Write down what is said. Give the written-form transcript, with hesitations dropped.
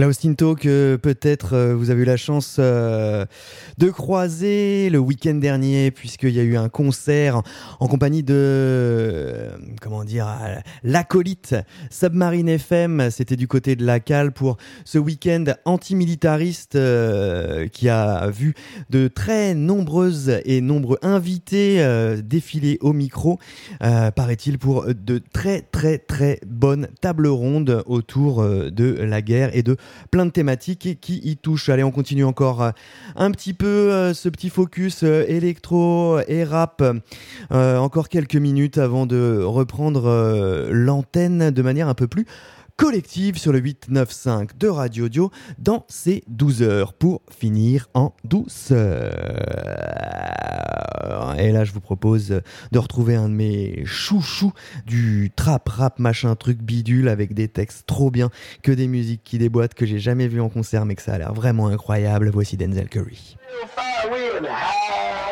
Klaus Tinto que peut-être vous avez eu la chance de croiser le week-end dernier puisqu'il y a eu un concert en compagnie de l'acolyte Submarine FM. C'était du côté de la Cale pour ce week-end antimilitariste qui a vu de très nombreuses et nombreux invités défiler au micro, paraît-il, pour de très très très bonnes tables rondes autour de la guerre et de plein de thématiques qui y touchent. Allez, on continue encore un petit peu ce petit focus électro et rap. Encore quelques minutes avant de reprendre l'antenne de manière un peu plus collective sur le 895 de Radio Dio dans ces 12 heures pour finir en douceur. Et là, je vous propose de retrouver un de mes chouchous du trap rap machin truc bidule avec des textes trop bien, que des musiques qui déboîtent, que j'ai jamais vu en concert mais que ça a l'air vraiment incroyable. Voici Denzel Curry. Fire, we in the house.